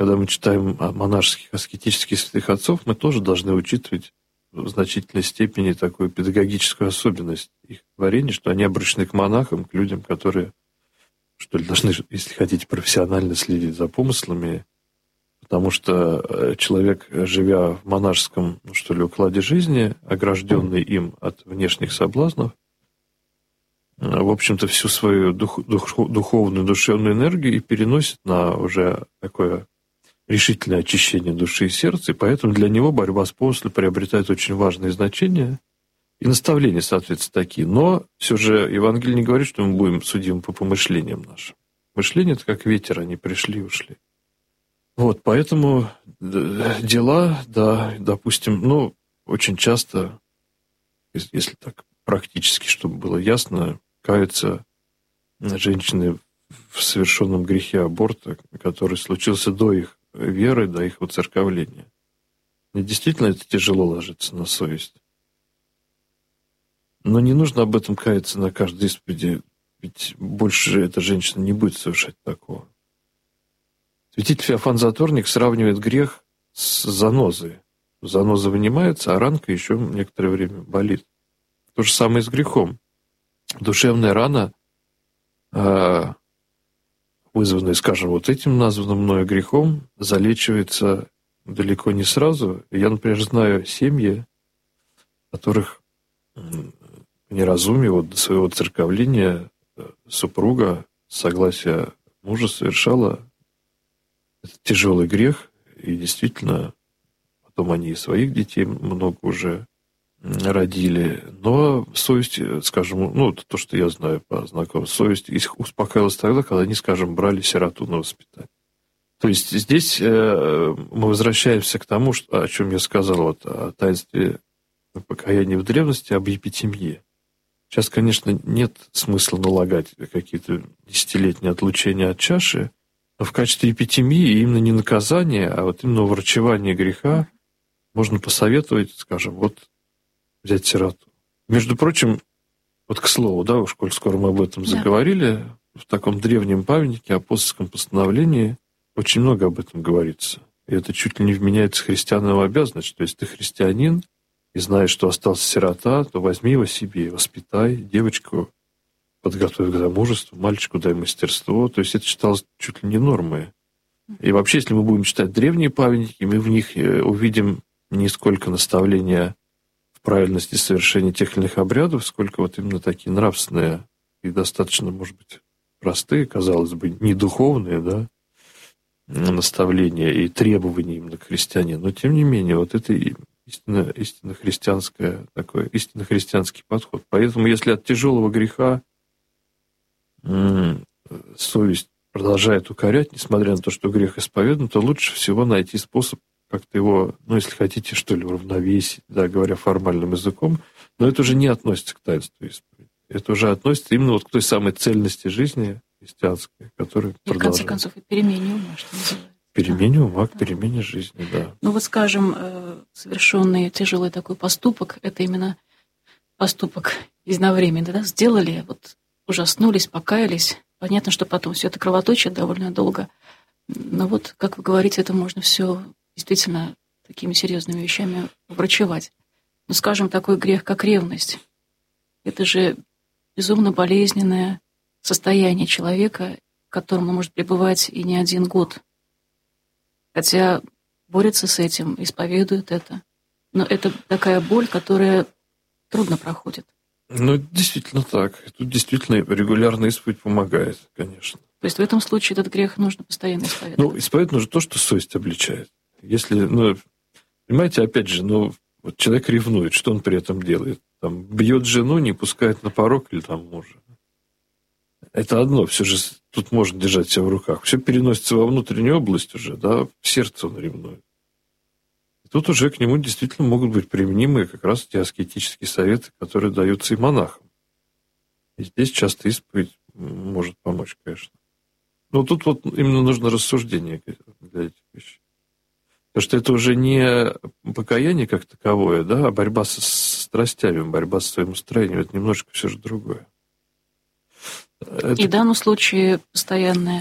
когда мы читаем о монашеских, аскетических святых отцов, мы тоже должны учитывать в значительной степени такую педагогическую особенность их творения, что они обращены к монахам, к людям, которые, что ли, должны, если хотите, профессионально следить за помыслами, потому что человек, живя в монашеском, что ли, укладе жизни, огражденный им от внешних соблазнов, в общем-то, всю свою духовную, душевную энергию и переносит на уже такое решительное очищение души и сердца, и поэтому для него борьба с помыслом приобретает очень важное значение, и наставления, соответственно, такие. Но все же Евангелие не говорит, что мы будем судимы по помышлениям нашим. Мышление – это как ветер, они пришли и ушли. Вот, поэтому дела, да, допустим, очень часто, если так практически, чтобы было ясно, каются женщины в совершенном грехе аборта, который случился до их веры, до их воцерковления. И действительно, это тяжело ложится на совесть. Но не нужно об этом каяться на каждой исповеди, ведь больше эта женщина не будет совершать такого. Святитель Феофан Затворник сравнивает грех с занозой. Заноза вынимается, а ранка еще некоторое время болит. То же самое и с грехом. Душевная рана, вызванная, скажем, вот этим названным мною грехом, залечивается далеко не сразу. Я, например, знаю семьи, в которых по неразумию вот до своего церковления супруга с согласия мужа совершала этот тяжелый грех, и действительно потом они и своих детей много уже родили. Но совесть, скажем, это то, что я знаю по знакомству, совесть их успокаивалась тогда, когда они, скажем, брали сироту на воспитание. То есть здесь мы возвращаемся к тому, о чем я сказал, о таинстве покаяния в древности, об епитемье. Сейчас, конечно, нет смысла налагать какие-то десятилетние отлучения от чаши, но в качестве епитемьи именно не наказания, а вот именно врачевания греха можно посоветовать, скажем, взять сироту. Между прочим, к слову, да, уж коль скоро мы об этом заговорили, в таком древнем памятнике, апостольском постановлении, очень много об этом говорится. И это чуть ли не вменяется христианам в обязанность, что если ты христианин и знаешь, что остался сирота, то возьми его себе, воспитай, девочку подготовь к замужеству, мальчику дай мастерство. То есть это считалось чуть ли не нормой. И вообще, если мы будем читать древние памятники, мы в них увидим не сколько наставления в правильности совершения тех или иных обрядов, сколько именно такие нравственные и достаточно, может быть, простые, казалось бы, не духовные, да, наставления и требования именно к христианину. Но, тем не менее, это истинно христианский подход. Поэтому, если от тяжелого греха совесть продолжает укорять, несмотря на то, что грех исповедан, то лучше всего найти способ как-то его, если хотите, что ли, уравновесить, да, говоря формальным языком, но это уже не относится к таинству исповеди. Это уже относится именно к той самой цельности жизни христианской, которая продолжает. И, в конце концов, и перемене ума, что называется. Перемене ума к перемене жизни, да. Скажем, совершенный тяжелый такой поступок, это именно поступок единовременный, да, сделали, ужаснулись, покаялись. Понятно, что потом все это кровоточит довольно долго. Но как вы говорите, это можно все действительно такими серьезными вещами врачевать. Но, скажем, такой грех, как ревность, это же безумно болезненное состояние человека, в котором он может пребывать и не один год. Хотя борется с этим, исповедует это. Но это такая боль, которая трудно проходит. Действительно так. Тут действительно регулярная исповедь помогает, конечно. То есть в этом случае этот грех нужно постоянно исповедовать? Исповедовать нужно то, что совесть обличает. Если, понимаете, опять же, человек ревнует, что он при этом делает? Бьет жену, не пускает на порог или мужа. Это одно, все же тут можно держать себя в руках. Все переносится во внутреннюю область уже, да, в сердце он ревнует. И тут уже к нему действительно могут быть применимы как раз те аскетические советы, которые даются и монахам. И здесь часто исповедь может помочь, конечно. Но тут именно нужно рассуждение для этих вещей. Потому что это уже не покаяние как таковое, да, а борьба со страстями, борьба со своим устроением. Это немножко все же другое. И в данном случае постоянное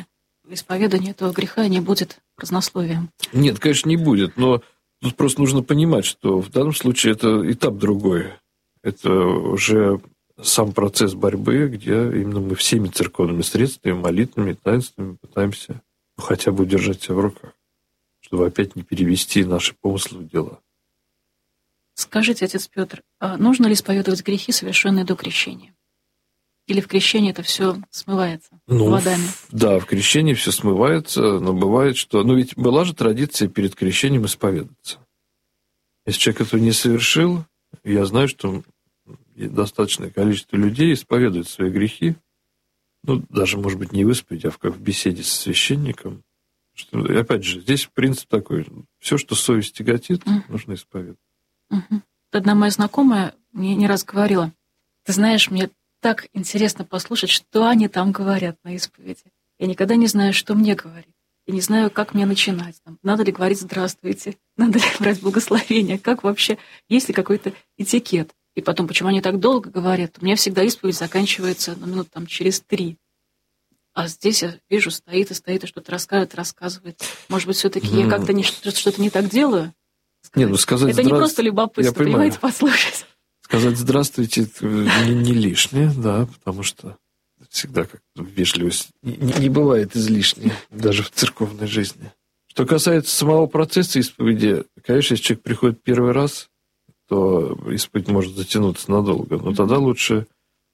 исповедание этого греха не будет разнословием. Нет, конечно, не будет, но тут просто нужно понимать, что в данном случае это этап другой. Это уже сам процесс борьбы, где именно мы всеми церковными средствами, молитвами, таинствами пытаемся хотя бы удержать себя в руках, чтобы опять не перевести наши помыслы в дела. Скажите, отец Петр, а нужно ли исповедовать грехи, совершенные до крещения? Или в крещении это все смывается водами? Да, в крещении все смывается, но бывает, что... Ну, ведь была же традиция перед крещением исповедаться. Если человек этого не совершил, я знаю, что достаточное количество людей исповедуют свои грехи, ну, даже, может быть, не в исповеди, а в беседе со священником. Что, опять же, здесь принцип такой: все, что совесть тяготит, нужно исповедовать. Одна моя знакомая мне не раз говорила: ты знаешь, мне так интересно послушать, что они там говорят на исповеди. Я никогда не знаю, что мне говорить. Я не знаю, как мне начинать. Там, надо ли говорить «здравствуйте», надо ли брать благословение, как вообще, есть ли какой-то этикет. И потом, почему они так долго говорят? У меня всегда исповедь заканчивается минут там, через 3. А здесь я вижу, стоит и что-то рассказывает. Может быть, все-таки я как-то что-то не так делаю? Нет, ну сказать это не просто любопытство, понимаете, послушать. Сказать «здравствуйте» — не лишнее, да, потому что всегда как-то вежливость не бывает излишней, даже в церковной жизни. Что касается самого процесса исповеди, конечно, если человек приходит первый раз, то исповедь может затянуться надолго, но тогда лучше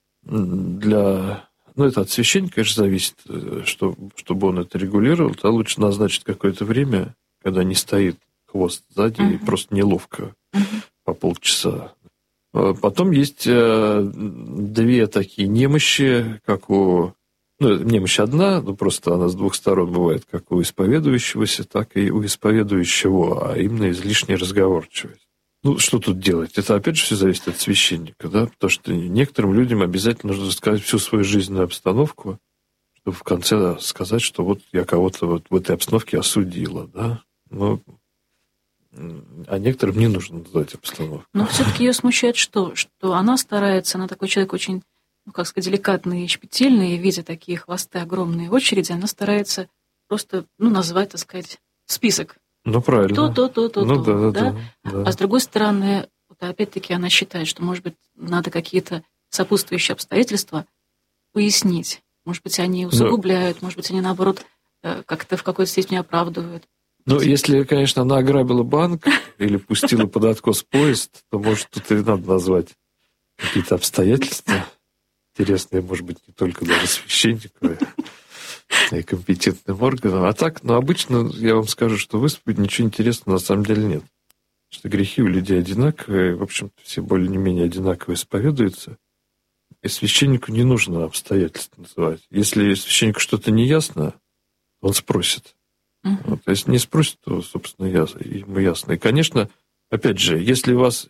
для... Ну, это от священника, конечно, зависит, чтобы он это регулировал, тогда лучше назначить какое-то время, когда не стоит хвост сзади, и просто неловко по полчаса. Потом есть две такие немощи, как у... Ну, немощь одна, но просто она с двух сторон бывает, как у исповедующегося, так и у исповедующего, а именно излишняя разговорчивость. Ну, что тут делать? Это, опять же, все зависит от священника, да, потому что некоторым людям обязательно нужно рассказать всю свою жизненную обстановку, чтобы в конце сказать, что вот я кого-то вот в этой обстановке осудила, да. Ну, а некоторым не нужно назвать обстановку. Но все-таки ее смущает что? Что она старается, она такой человек очень, ну, как сказать, деликатный и щепетильный, и видя такие хвосты, огромные очереди, она старается просто, ну, назвать, так сказать, список. Ну, правильно. Да. А с другой стороны, вот опять-таки она считает, что, может быть, надо какие-то сопутствующие обстоятельства пояснить. Может быть, они усугубляют, может быть, они, наоборот, как-то в какой-то степени оправдывают. Ну, если, конечно, она ограбила банк или пустила под откос поезд, то, может, тут и надо назвать какие-то обстоятельства интересные, может быть, не только даже священнику и компетентным органам. А так, ну, обычно я вам скажу, что в исповеди ничего интересного на самом деле нет. Потому что грехи у людей одинаковые, в общем-то, все более-менее одинаково исповедуются. И священнику не нужно обстоятельства называть. Если священнику что-то не ясно, он спросит. Вот, если не спросит, то, собственно, ему ясно. И, конечно, опять же, если у вас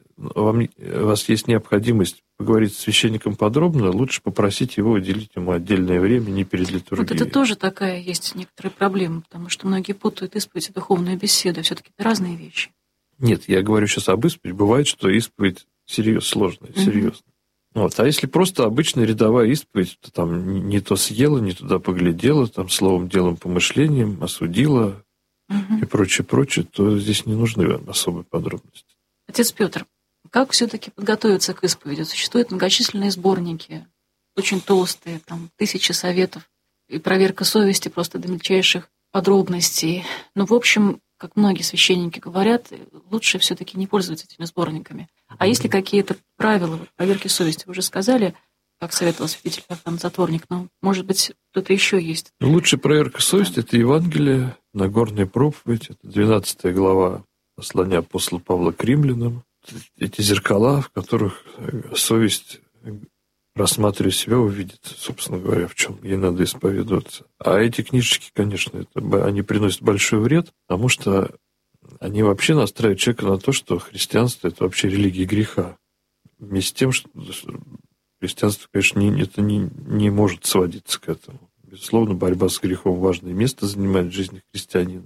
есть необходимость поговорить с священником подробно, лучше попросить его уделить ему отдельное время, не перед литургией. Вот это тоже такая есть некоторая проблема, потому что многие путают исповедь и духовную беседу. Все-таки это разные вещи. Нет, я говорю сейчас об исповеди. Бывает, что исповедь сложная, серьезная. Вот. А если просто обычная рядовая исповедь, то там не то съела, не туда поглядела, там словом, делом, помышлением осудила и прочее, то здесь не нужны особые подробности. Отец Петр, как все-таки подготовиться к исповеди? Существуют многочисленные сборники, очень толстые, там 1000 советов, и проверка совести просто до мельчайших подробностей. Но, в общем, как многие священники говорят, лучше все-таки не пользоваться этими сборниками. А есть ли какие-то правила проверки совести? Вы уже сказали, как советовал святитель Феофан Затворник, но, может быть, кто-то еще есть? Лучшая проверка совести – это Евангелие, Нагорная проповедь, это 12 глава послания апостола Павла к римлянам. Эти зеркала, в которых совесть, рассматривая себя, увидит, собственно говоря, в чем ей надо исповедоваться. А эти книжечки, конечно, они приносят большой вред, потому что они вообще настраивают человека на то, что христианство – это вообще религия греха. Вместе с тем, что христианство, конечно, не может сводиться к этому. Безусловно, борьба с грехом важное место занимает в жизни христианина.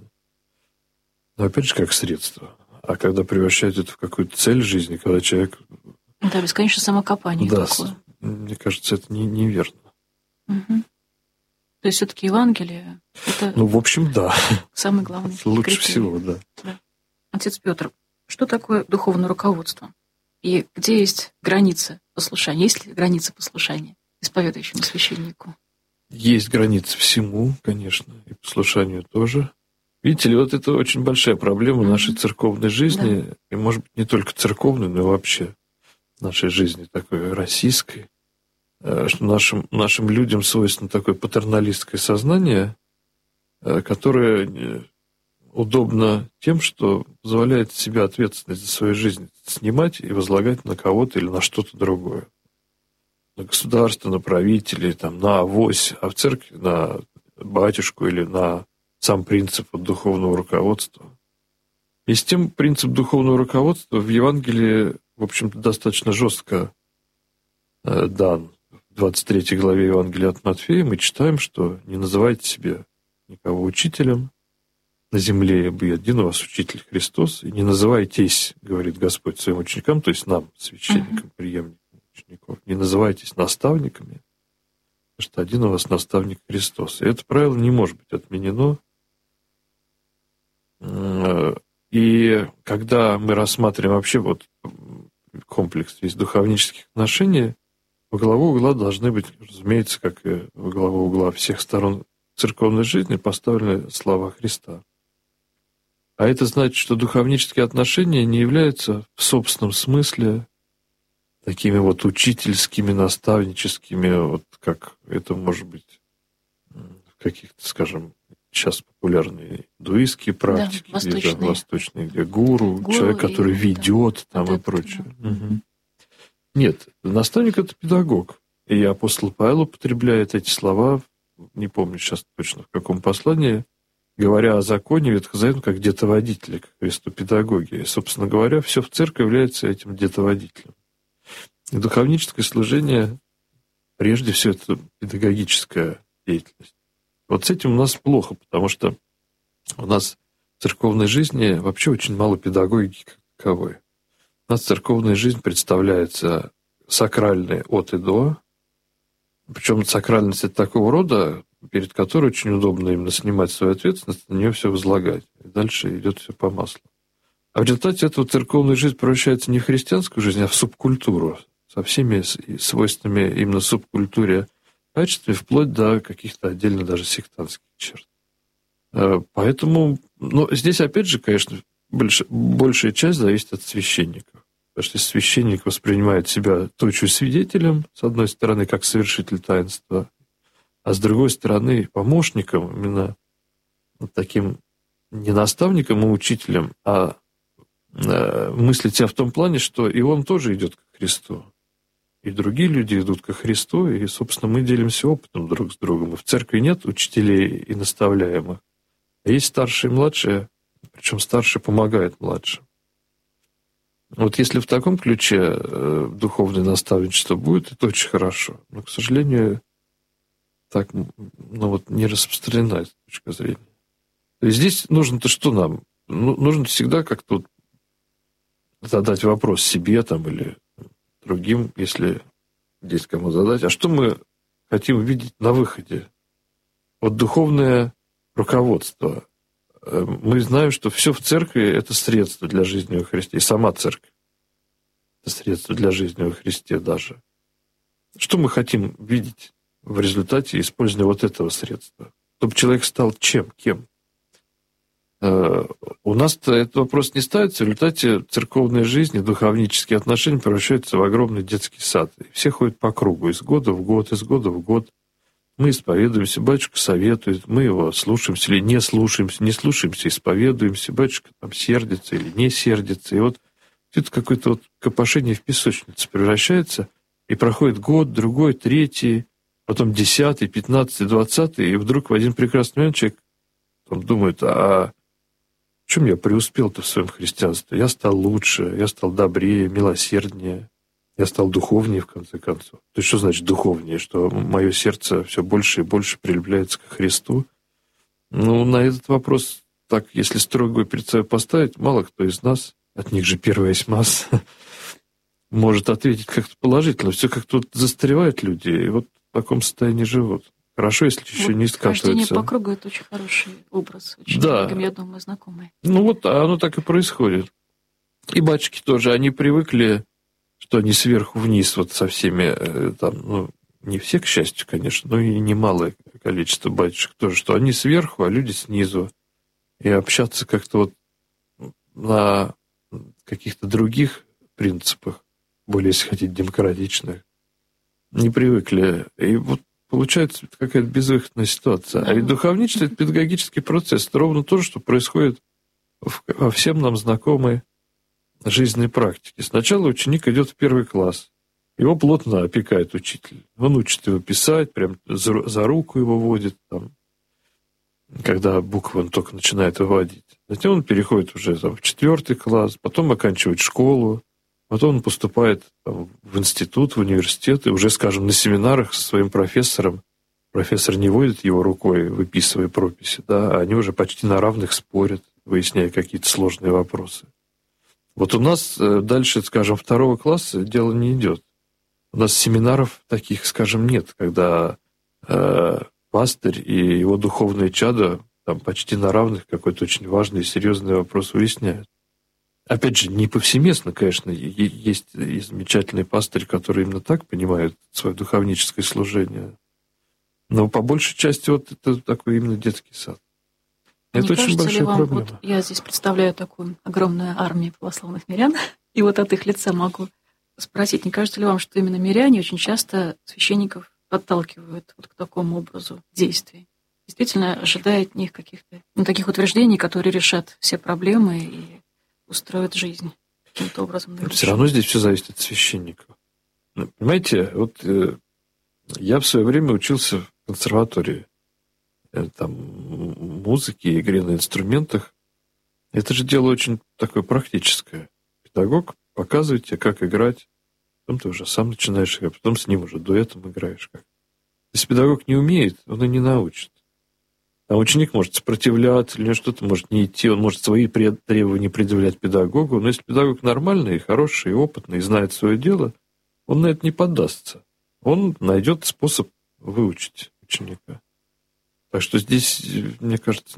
Но опять же, как средство. А когда превращают это в какую-то цель жизни, когда человек... Да, бесконечно самокопание такое. Мне кажется, это неверно. То есть все-таки Евангелие — это Ну, в общем, да. самый главный Лучше критерий. всего, да. Отец Петр, что такое духовное руководство? И где есть граница послушания? Есть ли граница послушания исповедующему священнику? Есть границы всему, конечно, и послушанию тоже. Видите ли, вот это очень большая проблема нашей церковной жизни, и, может быть, не только церковной, но и вообще нашей жизни такой российской, что нашим людям свойственно такое патерналистское сознание, которое удобно тем, что позволяет себе ответственность за свою жизнь снимать и возлагать на кого-то или на что-то другое. На государство, на правителей, там, на авось, а в церкви на батюшку или на сам принцип духовного руководства. И с тем принцип духовного руководства в Евангелии, в общем-то, достаточно жестко дан. В 23 главе Евангелия от Матфея мы читаем, что не называйте себя никого учителем на земле, ибо один у вас учитель Христос, и не называйтесь, говорит Господь своим ученикам, то есть нам, священникам, преемникам учеников, не называйтесь наставниками, потому что один у вас наставник Христос. И это правило не может быть отменено. И когда мы рассматриваем вообще вот комплекс весь духовнических отношений, во главу угла должны быть, разумеется, как и во главу угла всех сторон церковной жизни, поставлены слова Христа. А это значит, что духовнические отношения не являются в собственном смысле такими вот учительскими, наставническими, вот как это может быть в каких-то, скажем, сейчас популярные индуистские практики, да, восточные, где гуру, человек, который ведет там и прочее. Да. Угу. Нет, наставник — это педагог. И апостол Павел употребляет эти слова, не помню сейчас точно в каком послании, говоря о законе ветхозаветном как детоводителя, как христопедагоги. И, собственно говоря, все в церкви является этим детоводителем. И духовническое служение, прежде всего, это педагогическая деятельность. Вот с этим у нас плохо, потому что у нас в церковной жизни вообще очень мало педагогики как таковой. У нас церковная жизнь представляется сакральной от и до. Причем сакральность это такого рода, перед которой очень удобно именно снимать свою ответственность, на нее все возлагать. И дальше идет все по маслу. А в результате этого церковная жизнь превращается не в христианскую жизнь, а в субкультуру, со всеми свойственными именно субкультуре качестве, вплоть до каких-то отдельно даже сектантских черт. Поэтому, здесь опять же, конечно, большая часть зависит от священников. Потому что если священник воспринимает себя точью свидетелем, с одной стороны, как совершитель таинства, а с другой стороны, помощником, именно вот таким не наставником и учителем, а мыслить себя в том плане, что и он тоже идет к Христу. И другие люди идут ко Христу, и, собственно, мы делимся опытом друг с другом. И в церкви нет учителей и наставляемых. А есть старшие и младшие, причем старший помогает младшим. Вот если в таком ключе духовное наставничество будет, это очень хорошо. Но, к сожалению, так не распространена эта точка зрения. То есть здесь нужно-то что нам? Нужно всегда как-то задать вопрос себе там, или другим, если здесь кому задать. А что мы хотим увидеть на выходе? Вот духовное руководство. Мы знаем, что все в церкви – это средство для жизни во Христе. И сама церковь – это средство для жизни во Христе даже. Что мы хотим видеть в результате использования вот этого средства? Чтобы человек стал чем? Кем? У нас-то этот вопрос не ставится. В результате церковной жизни, духовнические отношения превращаются в огромный детский сад. И все ходят по кругу из года в год, из года в год. Мы исповедуемся, батюшка советует, мы его слушаемся или не слушаемся, исповедуемся, батюшка там сердится или не сердится. И вот это какое-то вот копошение в песочнице превращается, и проходит год, другой, третий, потом 10-й, 15-й, 20-й, и вдруг в один прекрасный момент человек там думает, а в чем я преуспел-то в своем христианстве? Я стал лучше, я стал добрее, милосерднее, я стал духовнее, в конце концов. То есть что значит духовнее? Что мое сердце все больше и больше прилепляется к Христу? На этот вопрос, так, если строго перед собой поставить, мало кто из нас, от них же первая есть масса, может ответить как-то положительно. Все как-то застаревают люди, и вот в таком состоянии живут. хорошо, если еще не скатывается. Хождение по кругу – это очень хороший образ. Очень многим, я думаю, знакомый. Ну вот оно так и происходит. И батюшки тоже, они привыкли, что они сверху вниз вот со всеми, там, ну, не все, к счастью, конечно, но и немалое количество батюшек тоже, что они сверху, а люди снизу. И общаться как-то вот на каких-то других принципах, более, если хотите, демократичных, не привыкли. И вот получается какая-то безвыходная ситуация. А ведь духовничество – это педагогический процесс. Это ровно то, что происходит во всем нам знакомой жизненной практике. Сначала ученик идет в первый класс. Его плотно опекает учитель. Он учит его писать, прям за руку его водит, там, когда буквы он только начинает выводить. Затем он переходит уже там, в 4 класс, потом оканчивает школу, потом он поступает там, в институт, в университет, и уже, скажем, на семинарах со своим профессором. Профессор не водит его рукой, выписывая прописи, да, а они уже почти на равных спорят, выясняя какие-то сложные вопросы. Вот у нас дальше, скажем, 2 класса дело не идет. У нас семинаров таких, скажем, нет, когда пастырь и его духовные чада там почти на равных какой-то очень важный и серьезный вопрос выясняют. Опять же, не повсеместно, конечно, есть и замечательные пастыри, которые именно так понимают свое духовническое служение. Но по большей части вот это такой именно детский сад. Это не очень большая вам, проблема. Вот я здесь представляю такую огромную армию православных мирян, и вот от их лица могу спросить, не кажется ли вам, что именно миряне очень часто священников подталкивают вот к такому образу действий? Действительно ожидая от них каких-то таких утверждений, которые решат все проблемы и устроят жизнь каким-то образом. Все равно здесь все зависит от священников. Понимаете, вот я в свое время учился в консерватории. Там музыки, игре на инструментах. Это же дело очень такое практическое. Педагог показывает тебе, как играть. Потом ты уже сам начинаешь играть, потом с ним уже дуэтом играешь. Если педагог не умеет, он и не научит. А ученик может сопротивляться или что-то может не идти, он может свои требования предъявлять педагогу. Но если педагог нормальный, хороший, опытный, знает свое дело, он на это не поддастся. Он найдет способ выучить ученика. Так что здесь, мне кажется,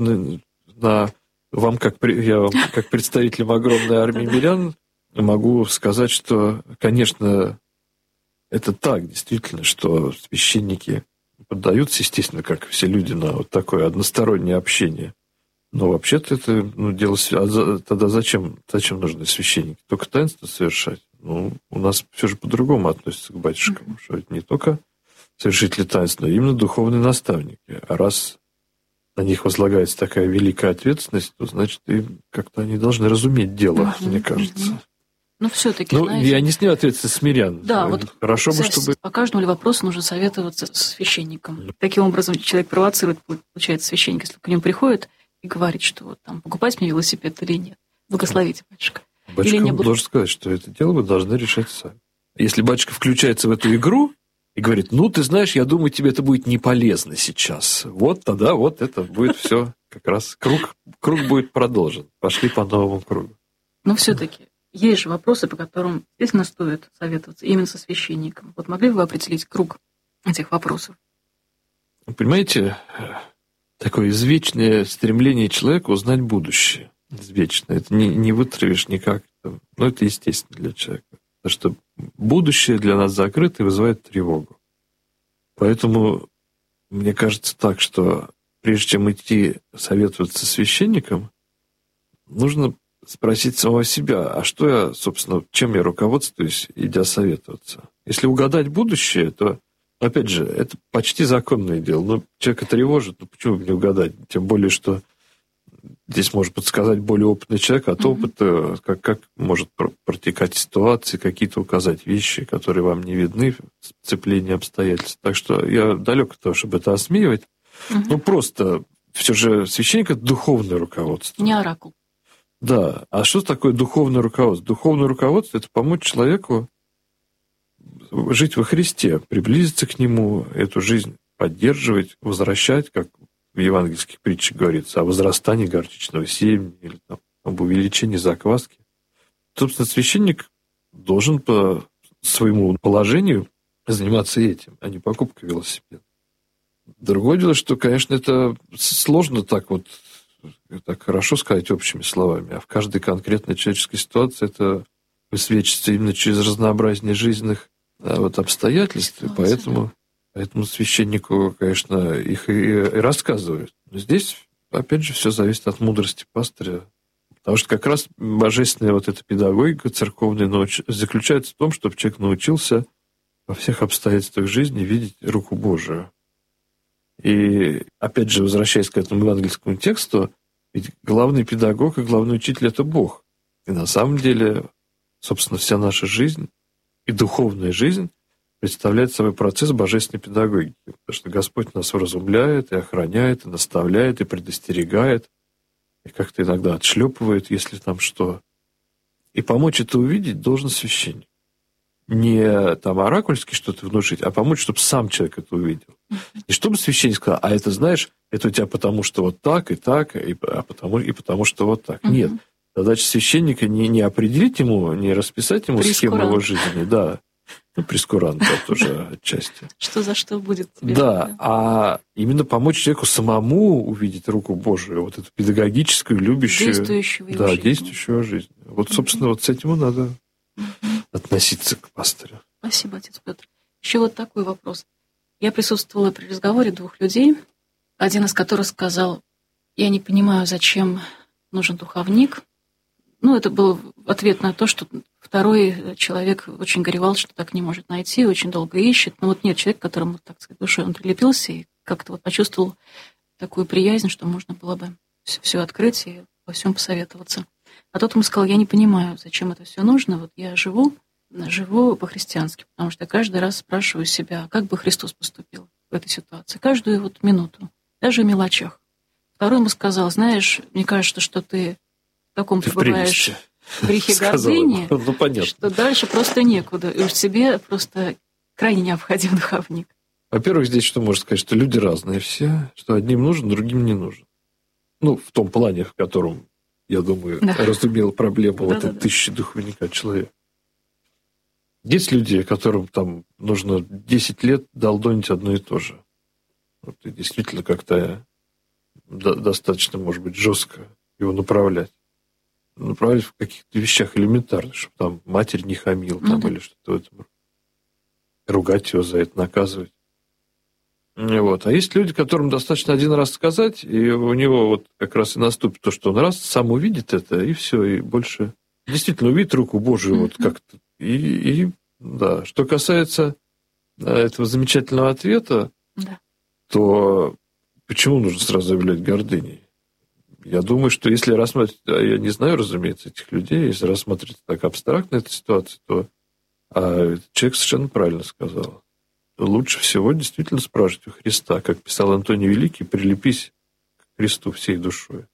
я вам, как представителям огромной армии мирян, могу сказать, что, конечно, это так, действительно, что священники поддаются, естественно, как все люди, на вот такое одностороннее общение. Но вообще-то это дело... А тогда зачем нужны священники? Только таинство совершать? У нас все же по-другому относятся к батюшкам. Что это не только совершители таинств, но именно духовные наставники. А раз на них возлагается такая великая ответственность, то, значит, и как-то они должны разуметь дело, мне кажется. Но все-таки, знаете... Я не снимаю ответственность с мирян. Да, вот хорошо бы, чтобы... По каждому вопросу нужно советоваться с священником. Таким образом, человек провоцирует, получается, священник, если к нему приходит и говорит, что вот там покупать мне велосипед или нет. Благословите, батюшка. Батюшка должен сказать, что это дело вы должны решать сами. Если батюшка включается в эту игру и говорит, ты знаешь, я думаю, тебе это будет не полезно сейчас. Вот тогда вот это будет все как раз круг будет продолжен. Пошли по новому кругу. Но все-таки есть же вопросы, по которым действительно стоит советоваться именно со священником. Вот могли бы вы определить круг этих вопросов? Понимаете, такое извечное стремление человека узнать будущее. Извечно. Это не вытравишь никак. Это естественно для человека. Потому что будущее для нас закрыто и вызывает тревогу. Поэтому мне кажется так, что прежде чем идти советоваться со священником, нужно спросить самого себя, а что я, собственно, чем я руководствуюсь, идя советоваться. Если угадать будущее, то, опять же, это почти законное дело. Но человека тревожит, почему бы не угадать? Тем более, что здесь может подсказать более опытный человек от опыта, как может протекать ситуации, какие-то указать вещи, которые вам не видны, сцепление обстоятельств. Так что я далек от того, чтобы это осмеивать. Просто все же священник – это духовное руководство. Не оракул. Да. А что такое духовное руководство? Духовное руководство – это помочь человеку жить во Христе, приблизиться к Нему, эту жизнь поддерживать, возвращать, как в евангельских притчах говорится, о возрастании горчичного семени или об увеличении закваски. Собственно, священник должен по своему положению заниматься этим, а не покупкой велосипеда. Другое дело, что, конечно, это сложно так хорошо сказать общими словами, а в каждой конкретной человеческой ситуации это высвечивается именно через разнообразие жизненных обстоятельств, и поэтому священнику, конечно, их и рассказывают. Но здесь, опять же, все зависит от мудрости пастыря, потому что как раз божественная эта педагогика церковная заключается в том, чтобы человек научился во всех обстоятельствах жизни видеть руку Божию. И, опять же, возвращаясь к этому евангельскому тексту, ведь главный педагог и главный учитель – это Бог. И на самом деле, собственно, вся наша жизнь и духовная жизнь представляет собой процесс божественной педагогики. Потому что Господь нас вразумляет, и охраняет, и наставляет, и предостерегает, и как-то иногда отшлепывает, если там что. И помочь это увидеть должен священник. Не там оракульски что-то внушить, а помочь, чтобы сам человек это увидел. И чтобы священник сказал, а это, знаешь, это у тебя потому что вот так, и так, и потому что вот так. Нет. Задача священника не определить ему, не расписать ему схему его жизни, да. Прескурант, да, тоже отчасти. Что за что будет тебе? Да, а именно помочь человеку самому увидеть руку Божию, эту педагогическую, любящую. Действующую жизнь. Собственно, с этим и надо относиться к пастырю. Спасибо, отец Петр. Еще такой вопрос. Я присутствовала при разговоре двух людей, один из которых сказал, я не понимаю, зачем нужен духовник. Это был ответ на то, что второй человек очень горевал, что так не может найти, очень долго ищет. Но нет человека, к которому, так сказать, душой он прилепился и как-то почувствовал такую приязнь, что можно было бы все открыть и во всем посоветоваться. А тот ему сказал, я не понимаю, зачем это все нужно. Я живу по-христиански, потому что я каждый раз спрашиваю себя, как бы Христос поступил в этой ситуации, каждую минуту, даже в мелочах. Второй ему сказал, знаешь, мне кажется, что ты в таком пребываешь в грехе гордыни, что дальше просто некуда, и уж тебе просто крайне необходим духовник. Во-первых, здесь что можно сказать, что люди разные все, что одним нужен, другим не нужен. В том плане, в котором, я думаю, разумел проблему тысячи духовника человека. Есть люди, которым нужно 10 лет долдонить одно и то же. И действительно как-то достаточно, может быть, жестко его направлять. Направлять в каких-то вещах элементарных, чтобы матерь не хамил или что-то в этом роде. Ругать его за это, наказывать. А есть люди, которым достаточно один раз сказать, и у него как раз и наступит то, что он раз сам увидит это, и все, и больше действительно увидит руку Божию как-то. И да, что касается этого замечательного ответа, то почему нужно сразу объявлять гордыней? Я думаю, что если рассматривать, я не знаю, разумеется, этих людей, если рассматривать так абстрактно эту ситуацию, то человек совершенно правильно сказал. Лучше всего действительно спрашивать у Христа, как писал Антоний Великий, прилепись к Христу всей душой.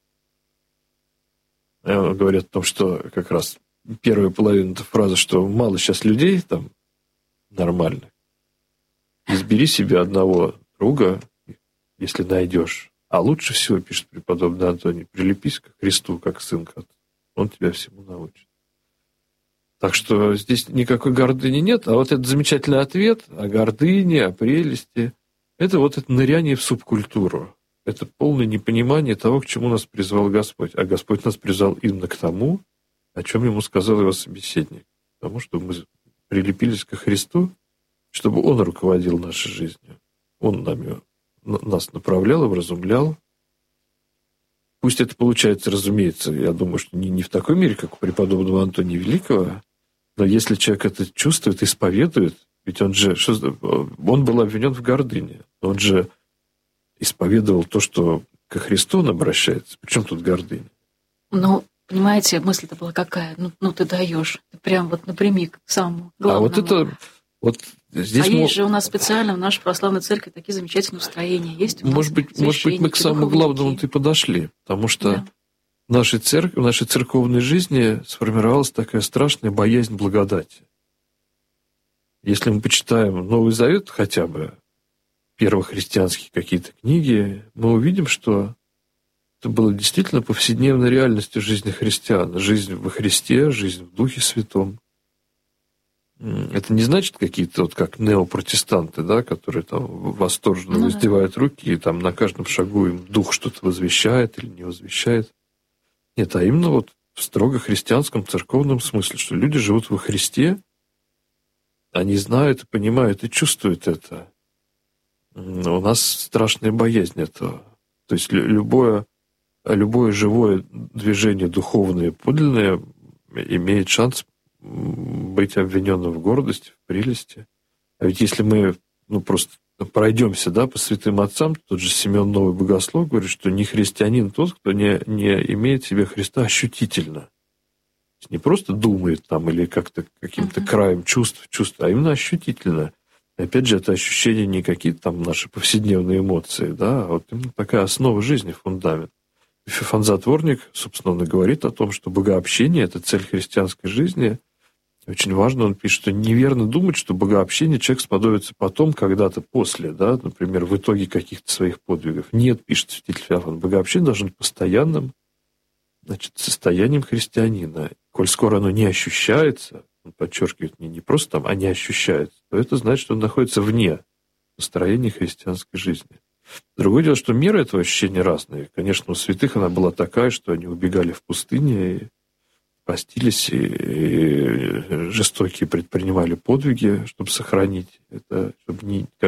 Говорят о том, что как раз первая половина этой фразы, что мало сейчас людей нормальных. Избери себе одного друга, если найдешь. А лучше всего, пишет преподобный Антоний, прилепись к Христу, как сын к отцу. Он тебя всему научит. Так что здесь никакой гордыни нет, а этот замечательный ответ о гордыне, о прелести, это это ныряние в субкультуру. Это полное непонимание того, к чему нас призвал Господь. А Господь нас призвал именно к тому, о чем ему сказал его собеседник. Потому что мы прилепились ко Христу, чтобы Он руководил нашей жизнью. Он нас направлял и вразумлял. Пусть это получается, разумеется, я думаю, что не в такой мере, как у преподобного Антония Великого, но если человек это чувствует, исповедует, ведь он был обвинен в гордыне, он же исповедовал то, что ко Христу он обращается. Причем тут гордыня? Понимаете, мысль-то была какая? Ты даешь, ты прям напрямик к самому главному. Здесь есть же у нас специально в нашей православной церкви такие замечательные устроения. Есть у нас может быть, мы к самому главному-то и подошли, потому что в нашей церковной жизни сформировалась такая страшная боязнь благодати. Если мы почитаем Новый Завет хотя бы, первохристианские какие-то книги, мы увидим, что это было действительно повседневной реальностью жизни христиан. Жизнь во Христе, жизнь в Духе Святом. это не значит какие-то вот как неопротестанты, да, которые там восторженно воздевают руки, и там на каждом шагу им дух что-то возвещает или не возвещает. Нет, а именно вот в строго христианском церковном смысле, что люди живут во Христе, они знают и понимают и чувствуют это. Но у нас страшная боязнь этого. То есть любое живое движение духовное, подлинное, имеет шанс быть обвиненным в гордости, в прелести. А ведь если мы просто пройдемся, да, по святым отцам, тот же Симеон Новый Богослов говорит, что не христианин тот, кто не имеет в себе Христа ощутительно. Не просто думает там или как-то каким-то краем чувств, а именно ощутительно. И опять же, это ощущения не какие-то там наши повседневные эмоции, да, а вот именно такая основа жизни, фундамент. Феофан Затворник, собственно, он и говорит о том, что богообщение – это цель христианской жизни. Очень важно, он пишет, что неверно думать, что богообщение человек сподобится потом, когда-то после, да, например, в итоге каких-то своих подвигов. Нет, пишет святитель Феофан, богообщение должно быть постоянным, состоянием христианина. Коль скоро оно не ощущается, он подчеркивает, не просто там, а не ощущается, то это значит, что он находится вне построения христианской жизни. Другое дело, что меры этого ощущения разные. Конечно, у святых она была такая, что они убегали в пустыне, и постились, и жестокие предпринимали подвиги, чтобы сохранить это, чтобы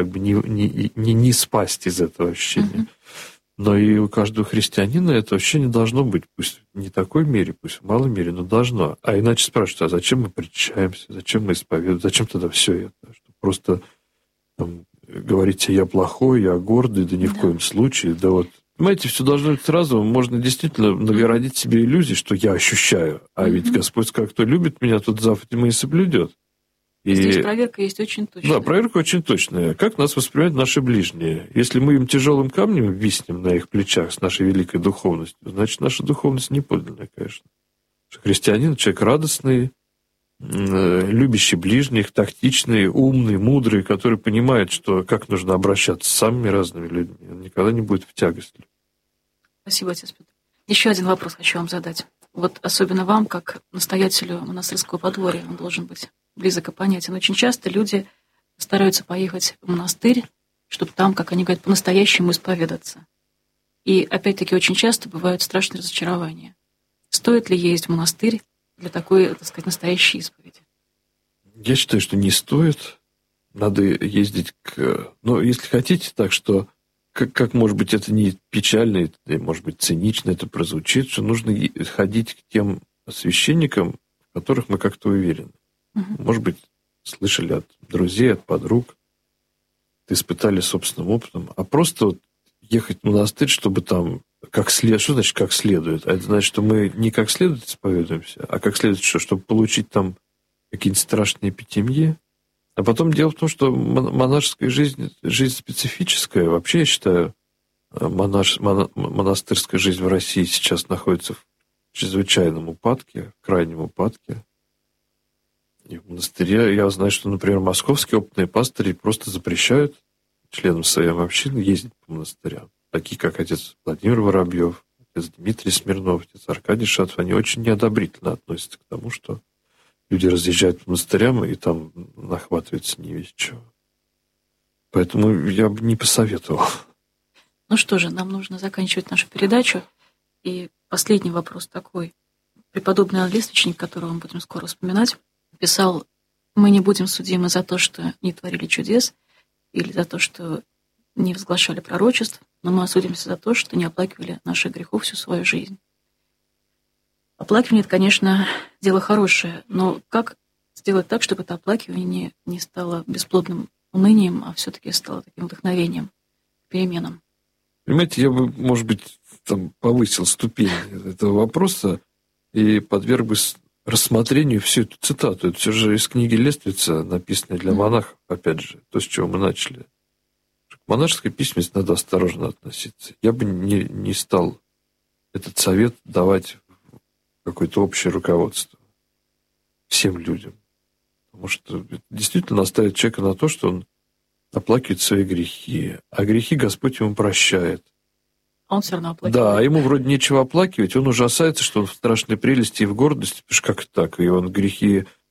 не спасть из этого ощущения. Но и у каждого христианина это ощущение должно быть, пусть не в такой мере, пусть в малой мере, но должно. А иначе спрашивают, а зачем мы причащаемся, зачем мы исповедуем, зачем тогда все это? Что просто там, говорите, я плохой, я гордый, да ни в коем случае, да вот. Понимаете, все должно быть сразу, можно действительно нагородить себе иллюзии, что я ощущаю, а ведь Господь сказал, кто любит меня, тот заповеди мои соблюдет. И здесь проверка есть очень точная. Да, проверка очень точная. Как нас воспринимают наши ближние? Если мы им тяжелым камнем виснем на их плечах с нашей великой духовностью, значит, наша духовность не подлинная, конечно. Христианин – человек радостный, любящий ближних, тактичный, умный, мудрый, который понимает, что как нужно обращаться с самыми разными людьми. Он никогда не будет в тягость. Спасибо, отец Петр. Еще один вопрос хочу вам задать. Вот особенно вам, как настоятелю монастырского подворья, он должен быть близок и понятен. Очень часто люди стараются поехать в монастырь, чтобы там, как они говорят, по-настоящему исповедаться. И опять-таки очень часто бывают страшные разочарования. Стоит ли ездить в монастырь для такой, так сказать, настоящей исповеди? Я считаю, что не стоит. Надо ездить Ну, если хотите, так что, как может быть, это не печально, это, может быть, цинично это прозвучит, что нужно ходить к тем священникам, в которых мы как-то уверены. Может быть, слышали от друзей, от подруг, испытали собственным опытом, а просто вот ехать в монастырь, чтобы там как следует. Что значит как следует? А это значит, что мы не как следует исповедуемся, а как следует что? Чтобы получить там какие-то страшные эпитемьи. А потом дело в том, что монашеская жизнь специфическая. Вообще, я считаю, монастырская жизнь в России сейчас находится в чрезвычайном упадке, в крайнем упадке. И в монастыре я знаю, что, например, московские опытные пастыри просто запрещают членам своей общины ездить по монастырям. Такие, как отец Владимир Воробьев, отец Дмитрий Смирнов, отец Аркадий Шатов, они очень неодобрительно относятся к тому, что люди разъезжают по монастырям и там нахватываются не весь чего. Поэтому я бы не посоветовал. Ну что же, нам нужно заканчивать нашу передачу. И последний вопрос такой. Преподобный Иоанн Лествичник, которого мы будем скоро вспоминать, писал: мы не будем судимы за то, что не творили чудес, или за то, что не возглашали пророчеств, но мы осудимся за то, что не оплакивали наших грехов всю свою жизнь. Оплакивание – это, конечно, дело хорошее, но как сделать так, чтобы это оплакивание не стало бесплодным унынием, а все-таки стало таким вдохновением к переменам? Понимаете, я бы, может быть, там повысил ступень этого вопроса и подверг бы рассмотрению всю эту цитату. Это все же из книги Лествица, написанной для монахов, опять же, то, с чего мы начали. К монашеской письменности надо осторожно относиться. Я бы не стал этот совет давать в какое-то общее руководство всем людям. Потому что действительно наставит человека на то, что он оплакивает свои грехи. А грехи Господь ему прощает. Он все равно оплакивает. Да, ему вроде нечего оплакивать, он ужасается, что он в страшной прелести и в гордости, потому что как так, и он грехи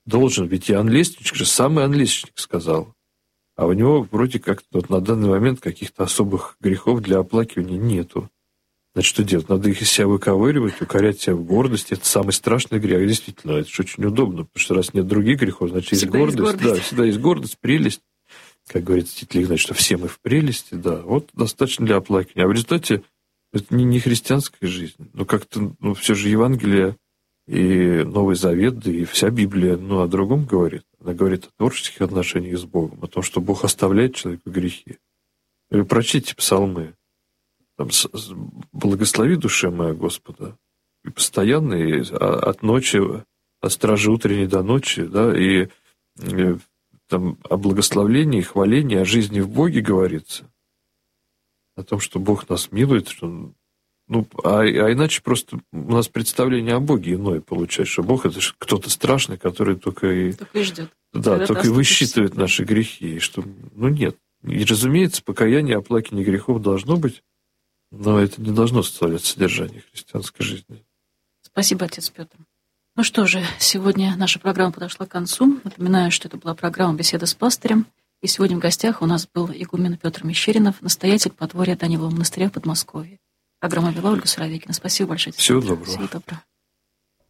должен, ведь Иоанн Лестничник же, самый Иоанн Лестничник сказал, а у него вроде как вот на данный момент каких-то особых грехов для оплакивания нету. Значит, что делать? Надо их из себя выковыривать, укорять себя в гордости. Это самый страшный грех. Действительно, это же очень удобно, потому что раз нет других грехов, значит, есть гордость. Да, всегда есть гордость, прелесть. Как говорит Святитель Игнатий, что все мы в прелести, да. Вот достаточно для оплакивания. А в результате это не христианская жизнь. Но как-то, все же Евангелие и Новый Завет, да и вся Библия, о другом говорит. Она говорит о творческих отношениях с Богом, о том, что Бог оставляет человеку грехи. Вы прочтите псалмы. Там, «Благослови душе моя Господа». И постоянно, и от ночи, от стражи утренней до ночи, да, и там о благословлении, хвалении, о жизни в Боге говорится. О том, что Бог нас милует, что а иначе просто у нас представление о Боге иное получается, что Бог — это кто-то страшный, который только и ждет. Да, только и высчитывает наши грехи. И что, нет. И, разумеется, покаяние, оплакивание грехов должно быть, но это не должно составлять содержание христианской жизни. Спасибо, отец Петр. Ну что же, сегодня наша программа подошла к концу. Напоминаю, что это была программа «Беседа с пастырем». И сегодня в гостях у нас был игумен Петр Мещеринов, настоятель подворья Данилового монастыря в Подмосковье. Программа вела Ольга Суровикина. Спасибо большое. Всего доброго. Всего доброго.